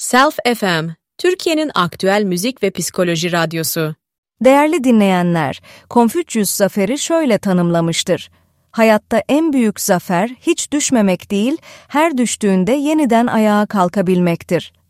Self FM, Türkiye'nin aktüel müzik ve psikoloji radyosu. Değerli dinleyenler, Konfüçyüs zaferi şöyle tanımlamıştır. Hayatta en büyük zafer hiç düşmemek değil, her düştüğünde yeniden ayağa kalkabilmektir.